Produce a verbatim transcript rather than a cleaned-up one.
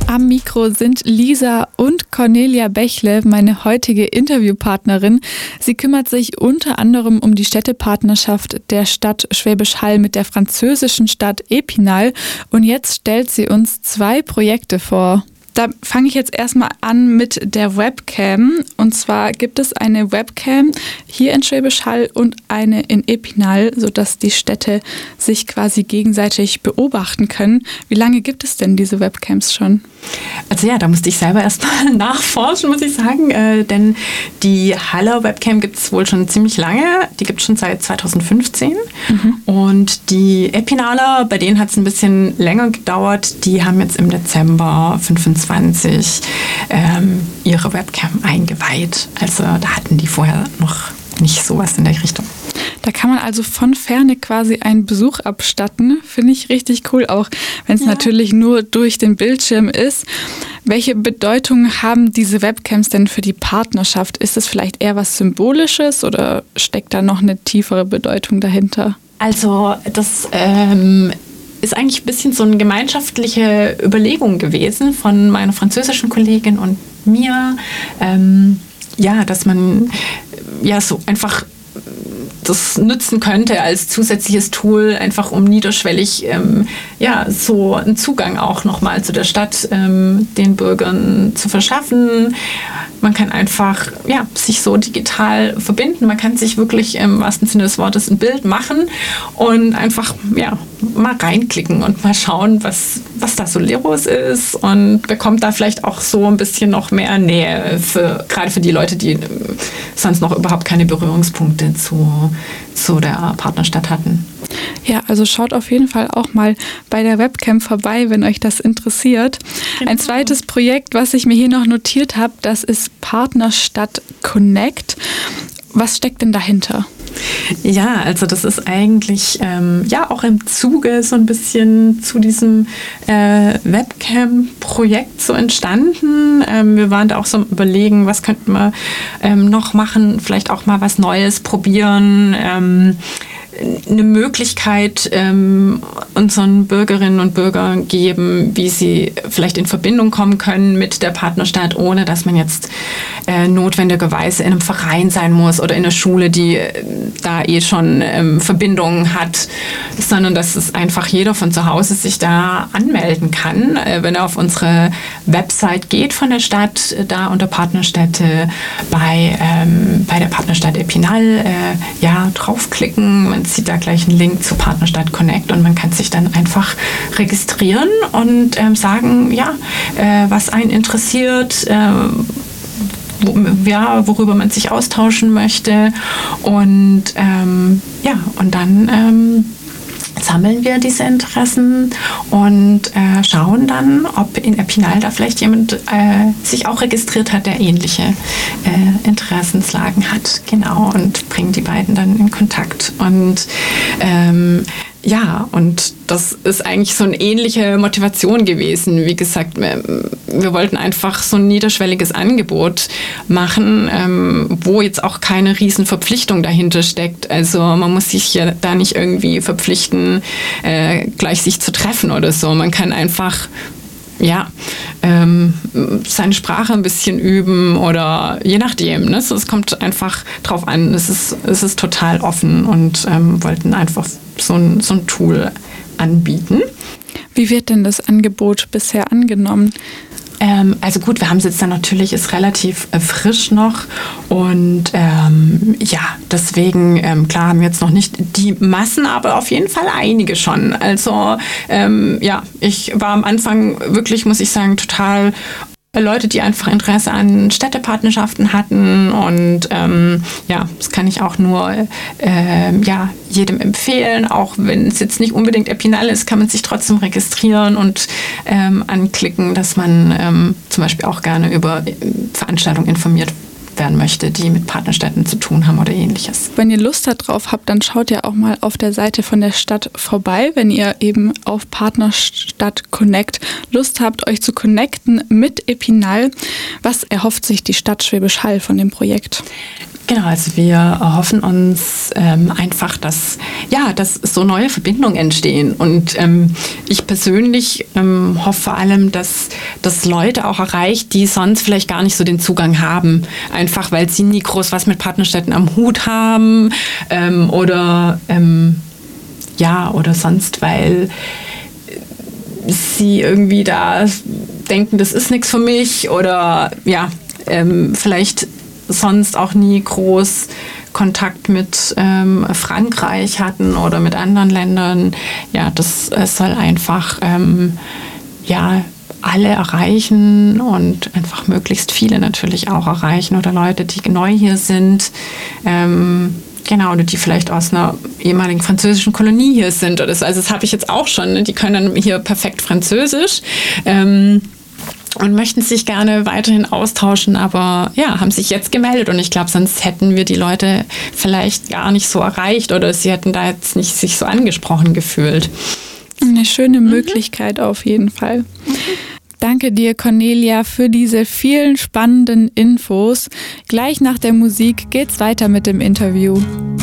Am Mikro sind Lisa und Cornelia Bächle, meine heutige Interviewpartnerin. Sie kümmert sich unter anderem um die Städtepartnerschaft der Stadt Schwäbisch Hall mit der französischen Stadt Epinal. Und jetzt stellt sie uns zwei Projekte vor. Da fange ich jetzt erstmal an mit der Webcam. Und zwar gibt es eine Webcam hier in Schwäbisch Hall und eine in Epinal, sodass die Städte sich quasi gegenseitig beobachten können. Wie lange gibt es denn diese Webcams schon? Also ja, da musste ich selber erstmal nachforschen, muss ich sagen. Äh, denn die Haller Webcam gibt es wohl schon ziemlich lange. Die gibt es schon seit zweitausendfünfzehn. Mhm. Und die Epinaler, bei denen hat es ein bisschen länger gedauert. Die haben jetzt im Dezember fünfundzwanzig ähm, ihre Webcam eingeweiht. Also da hatten die vorher noch nicht sowas in der Richtung. Da kann man also von Ferne quasi einen Besuch abstatten. Finde ich richtig cool, auch wenn es ja. natürlich nur durch den Bildschirm ist. Welche Bedeutung haben diese Webcams denn für die Partnerschaft? Ist es vielleicht eher was Symbolisches oder steckt da noch eine tiefere Bedeutung dahinter? Also das ähm, ist eigentlich ein bisschen so eine gemeinschaftliche Überlegung gewesen von meiner französischen Kollegin und mir. Ähm, ja, dass man ja so einfach das nutzen könnte als zusätzliches Tool, einfach um niederschwellig ähm, ja, so einen Zugang auch nochmal zu der Stadt ähm, den Bürgern zu verschaffen. Man kann einfach ja, sich so digital verbinden. Man kann sich wirklich im wahrsten Sinne des Wortes ein Bild machen und einfach ja, mal reinklicken und mal schauen, was, was da so los ist und bekommt da vielleicht auch so ein bisschen noch mehr Nähe, für, gerade für die Leute, die sonst noch überhaupt keine Berührungspunkte zu, zu der Partnerstadt hatten. Ja, also schaut auf jeden Fall auch mal bei der Webcam vorbei, wenn euch das interessiert. Genau. Ein zweites Projekt, was ich mir hier noch notiert habe, das ist Partnerstadt Connect. Was steckt denn dahinter? Ja, also das ist eigentlich ähm, ja auch im Zuge so ein bisschen zu diesem äh, Webcam-Projekt so entstanden. Ähm, wir waren da auch so am Überlegen, was könnten wir ähm, noch machen, vielleicht auch mal was Neues probieren. Ähm, eine Möglichkeit ähm, unseren Bürgerinnen und Bürgern geben, wie sie vielleicht in Verbindung kommen können mit der Partnerstadt, ohne dass man jetzt äh, notwendigerweise in einem Verein sein muss oder in einer Schule, die äh, da eh schon ähm, Verbindungen hat, sondern dass es einfach jeder von zu Hause sich da anmelden kann. Äh, wenn er auf unsere Website geht von der Stadt, äh, da unter Partnerstädte bei, ähm, bei der Partnerstadt Epinal, äh, ja, draufklicken. Man sieht da gleich einen Link zu Partnerstadt Connect und man kann sich dann einfach registrieren und ähm, sagen, ja, äh, was einen interessiert, äh, wo, ja, worüber man sich austauschen möchte und ähm, ja, und dann ähm, sammeln wir diese Interessen und äh, schauen dann, ob in Epinal da vielleicht jemand äh, sich auch registriert hat, der ähnliche äh, Interessenslagen hat. Genau, und bringen die beiden dann in Kontakt. Und ähm, ja, und das ist eigentlich so eine ähnliche Motivation gewesen. Wie gesagt, wir, wir wollten einfach so ein niederschwelliges Angebot machen, ähm, wo jetzt auch keine riesen Verpflichtung dahinter steckt. Also man muss sich ja da nicht irgendwie verpflichten, äh, gleich sich zu treffen oder so. Man kann einfach ja, ähm, seine Sprache ein bisschen üben oder je nachdem. Ne? Es kommt einfach drauf an. Es ist, es ist total offen und ähm, wollten einfach so ein, so ein Tool anbieten. Wie wird denn das Angebot bisher angenommen? Ähm, also gut, wir haben es jetzt dann natürlich, ist relativ äh, frisch noch und ähm, ja, deswegen, ähm, klar haben wir jetzt noch nicht die Massen, aber auf jeden Fall einige schon. Also ähm, ja, ich war am Anfang wirklich, muss ich sagen, total Leute, die einfach Interesse an Städtepartnerschaften hatten und ähm, ja, das kann ich auch nur äh, ja, jedem empfehlen, auch wenn es jetzt nicht unbedingt Epinal ist, kann man sich trotzdem registrieren und ähm, anklicken, dass man ähm, zum Beispiel auch gerne über Veranstaltungen informiert werden möchte, die mit Partnerstädten zu tun haben oder ähnliches. Wenn ihr Lust darauf habt, dann schaut ja auch mal auf der Seite von der Stadt vorbei, wenn ihr eben auf Partnerstadt Connect Lust habt, euch zu connecten mit Epinal. Was erhofft sich die Stadt Schwäbisch Hall von dem Projekt? Genau, also wir hoffen uns ähm, einfach, dass, ja, dass so neue Verbindungen entstehen. Und ähm, ich persönlich ähm, hoffe vor allem, dass das Leute auch erreicht, die sonst vielleicht gar nicht so den Zugang haben. Einfach, weil sie nie groß was mit Partnerstädten am Hut haben ähm, oder, ähm, ja, oder sonst, weil sie irgendwie da denken, das ist nichts für mich oder ja, ähm, vielleicht sonst auch nie groß Kontakt mit ähm, Frankreich hatten oder mit anderen Ländern. Ja, das äh, soll einfach ähm, ja, alle erreichen und einfach möglichst viele natürlich auch erreichen oder Leute, die neu hier sind. Ähm, Genau, oder die vielleicht aus einer ehemaligen französischen Kolonie hier sind oder so. Also das habe ich jetzt auch schon. Ne? Die können dann hier perfekt Französisch. Ähm, und möchten sich gerne weiterhin austauschen, aber ja, haben sich jetzt gemeldet und ich glaube, sonst hätten wir die Leute vielleicht gar nicht so erreicht oder sie hätten da jetzt nicht sich so angesprochen gefühlt. Eine schöne mhm. Möglichkeit auf jeden Fall. Mhm. Danke dir, Cornelia, für diese vielen spannenden Infos. Gleich nach der Musik geht's weiter mit dem Interview.